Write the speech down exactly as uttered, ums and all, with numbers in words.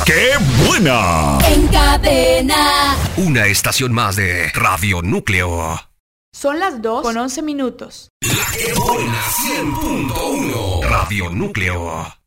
¡Qué buena! En Cadena. Una estación más de Radio Núcleo. Son las dos con once minutos. La que buena cien punto uno. Radio Núcleo.